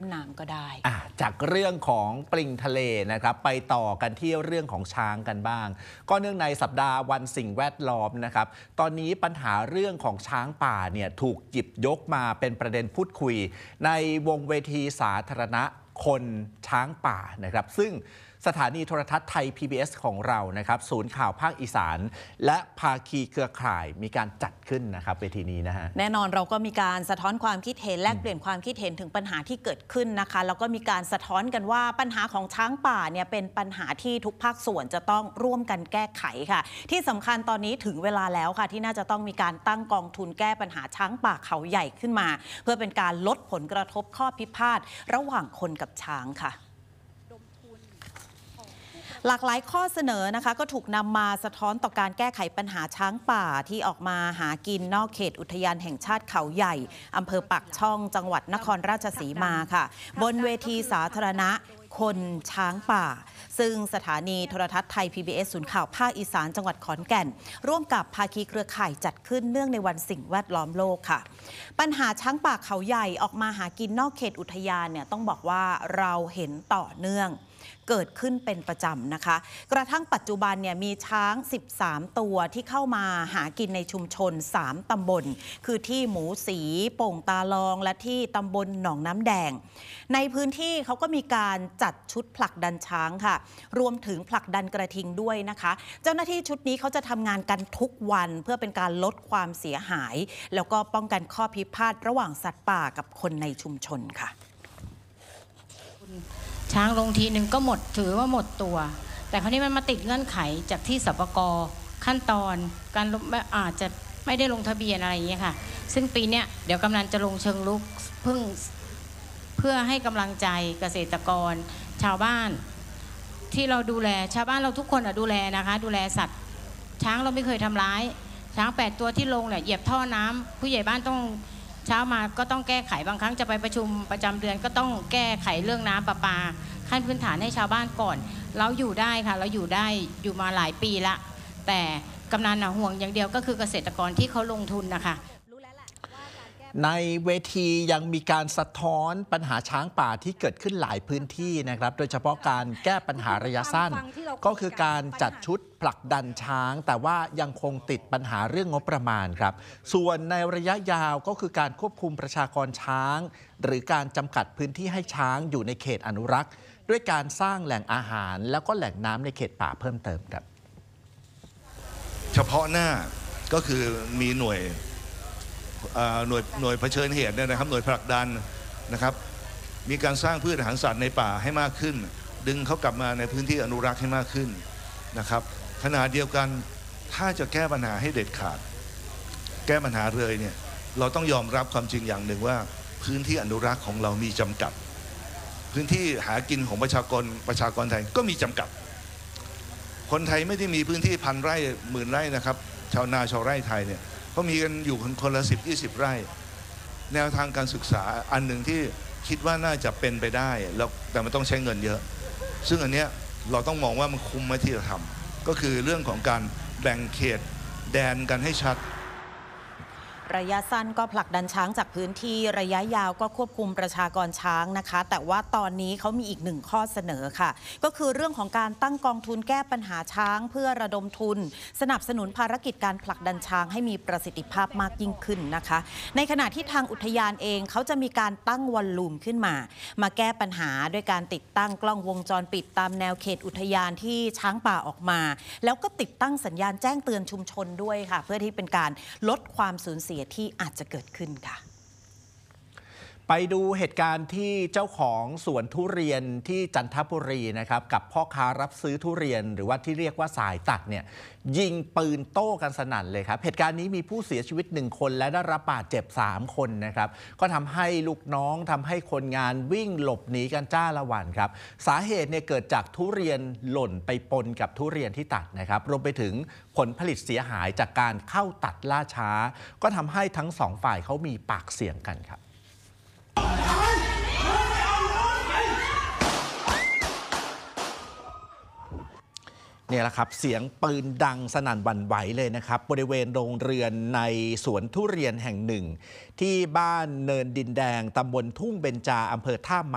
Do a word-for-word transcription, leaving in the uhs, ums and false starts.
น้ำก็ได้จากเรื่องของปลิงทะเลนะครับไปต่อกันที่เรื่องของช้างกันบ้างก็เนื่องในสัปดาห์วันสิ่งแวดล้อมนะครับตอนนี้ปัญหาเรื่องของช้างป่าเนี่ยถูกหยิบยกมาเป็นประเด็นพูดคุยในวงเวทีสาธารณะคนช้างป่านะครับซึ่งสถานีโทรทัศน์ไทย พี บี เอส ของเรานะครับศูนย์ข่าวภาคอีสานและภาคีเครือข่ายมีการจัดขึ้นนะครับเวทีนี้นะฮะแน่นอนเราก็มีการสะท้อนความคิดเห็นแลกเปลี่ยนความคิดเห็นถึงปัญหาที่เกิดขึ้นนะคะแล้วก็มีการสะท้อนกันว่าปัญหาของช้างป่าเนี่ยเป็นปัญหาที่ทุกภาคส่วนจะต้องร่วมกันแก้ไขค่ะที่สำคัญตอนนี้ถึงเวลาแล้วค่ะที่น่าจะต้องมีการตั้งกองทุนแก้ปัญหาช้างป่าเขาใหญ่ขึ้นมาเพื่อเป็นการลดผลกระทบข้อพิพาทระหว่างคนกับช้างค่ะหลากหลายข้อเสนอนะคะก็ถูกนำมาสะท้อนต่อการแก้ไขปัญหาช้างป่าที่ออกมาหากินนอกเขตอุทยานแห่งชาติเขาใหญ่อำเภอปากช่องจังหวัดนครราชสีมาค่ะบนเวทีสาธารณะคนช้างป่าซึ่งสถานีโทรทัศน์ไทย พี บี เอส ศูนย์ข่าวภาคอีสานจังหวัดขอนแก่นร่วมกับภาคีเครือข่ายจัดขึ้นเนื่องในวันสิ่งแวดล้อมโลกค่ะปัญหาช้างป่าเขาใหญ่ออกมาหากินนอกเขตอุทยานเนี่ยต้องบอกว่าเราเห็นต่อเนื่องเกิดขึ้นเป็นประจำนะคะกระทั่งปัจจุบันเนี่ยมีช้างสิบสามตัวที่เข้ามาหากินในชุมชนสามตำบลคือที่หมูสีโป่งตาลองและที่ตำบลหนองน้ำแดงในพื้นที่เขาก็มีการจัดชุดผลักดันช้างค่ะรวมถึงผลักดันกระทิงด้วยนะคะเจ้าหน้าที่ชุดนี้เขาจะทำงานกันทุกวันเพื่อเป็นการลดความเสียหายแล้วก็ป้องกันข้อพิพาทระหว่างสัตว์ป่ากับคนในชุมชนค่ะช้างลงทีหนึ่งก็หมดถือว่าหมดตัวแต่คราวนี้มันมาติดเงื่อนไขจากที่สปก.ขั้นตอนการอาจจะไม่ได้ลงทะเบียนอะไรอย่างเงี้ยค่ะซึ่งปีเนี้ยเดี๋ยวกำนันจะลงเชิงลุกเพิ่งเพื่อให้กำลังใจเกษตรกรชาวบ้านที่เราดูแลชาวบ้านเราทุกคนดูแลนะคะดูแลสัตว์ช้างเราไม่เคยทำร้ายช้างแปดตัวที่ลงเนี่ยเหยียบท่อน้ำผู้ใหญ่บ้านต้องเช้ามาก็ต้องแก้ไขบางครั้งจะไปประชุมประจำเดือนก็ต้องแก้ไขเรื่องน้ำประปาขั้นพื้นฐานให้ชาวบ้านก่อนเราอยู่ได้ค่ะเราอยู่ได้อยู่มาหลายปีละแต่กำนันน่ะห่วงอย่างเดียวก็คือเกษตรกรที่เขาลงทุนนะคะในเวทียังมีการสะท้อนปัญหาช้างป่าที่เกิดขึ้นหลายพื้นที่นะครับโดยเฉพาะการแก้ปัญหาระยะสั้นก็คือการจัดชุดผลักดันช้างแต่ว่ายังคงติดปัญหาเรื่องงบประมาณครับส่วนในระยะยาวก็คือการควบคุมประชากรช้างหรือการจำกัดพื้นที่ให้ช้างอยู่ในเขตอนุรักษ์ด้วยการสร้างแหล่งอาหารแล้วก็แหล่งน้ำในเขตป่าเพิ่มเติมครับเฉพาะหน้าก็คือมีหน่วยหน่วยหน่วยเผชิญเหตุเนี่ยนะครับหน่วยผลักดันนะครับมีการสร้างพืชอาหารสัตว์ในป่าให้มากขึ้นดึงเขากลับมาในพื้นที่อนุรักษ์ให้มากขึ้นนะครับขณะเดียวกันถ้าจะแก้ปัญหาให้เด็ดขาดแก้ปัญหาเลยเนี่ยเราต้องยอมรับความจริงอย่างหนึ่งว่าพื้นที่อนุรักษ์ของเรามีจำกัดพื้นที่หากินของประชากรประชากรไทยก็มีจำกัดคนไทยไม่ได้มีพื้นที่พันไร่หมื่นไร่นะครับชาวนาชาวไร่ไทยเนี่ยเขามีกันอยู่คนละสิบยี่สิบไร่แนวทางการศึกษาอันหนึ่งที่คิดว่าน่าจะเป็นไปได้แล้วแต่มันต้องใช้เงินเยอะซึ่งอันเนี้ยเราต้องมองว่ามันคุ้มไหมที่จะทำก็คือเรื่องของการแบ่งเขตแดนกันให้ชัดระยะสั้นก็ผลักดันช้างจากพื้นที่ระยะยาวก็ควบคุมประชากรช้างนะคะแต่ว่าตอนนี้เขามีอีกหนึ่งข้อเสนอค่ะก็คือเรื่องของการตั้งกองทุนแก้ปัญหาช้างเพื่อระดมทุนสนับสนุนภารกิจการผลักดันช้างให้มีประสิทธิภาพมากยิ่งขึ้นนะคะในขณะที่ทางอุทยานเองเขาจะมีการตั้งวอลลุ่มขึ้นมามาแก้ปัญหาด้วยการติดตั้งกล้องวงจรปิดตามแนวเขตอุทยานที่ช้างป่าออกมาแล้วก็ติดตั้งสัญญาณแจ้งเตือนชุมชนด้วยค่ะเพื่อที่เป็นการลดความสูญเสียที่อาจจะเกิดขึ้นค่ะไปดูเหตุการณ์ที่เจ้าของสวนทุเรียนที่จันทบุรีนะครับกับพ่อค้ารับซื้อทุเรียนหรือว่าที่เรียกว่าสายตัดเนี่ยยิงปืนโต้กันสนั่นเลยครับเหตุการณ์นี้มีผู้เสียชีวิตหนึ่งคนและได้รับบาดเจ็บสามคนนะครับก็ทำให้ลูกน้องทำให้คนงานวิ่งหลบหนีกันจ้าละวันครับสาเหตุเนี่ยเกิดจากทุเรียนหล่นไปปนกับทุเรียนที่ตัดนะครับรวมไปถึงผลผลิตเสียหายจากการเข้าตัดล่าช้าก็ทำให้ทั้งสองฝ่ายเขามีปากเสียงกันครับเนี่ยแหละครับเสียงปืนดังสนั่นหวั่นไหวเลยนะครับบริเวณโรงเรือนในสวนทุเรียนแห่งหนึ่งที่บ้านเนินดินแดงตำบลทุ่งเบญจาอำเภอท่า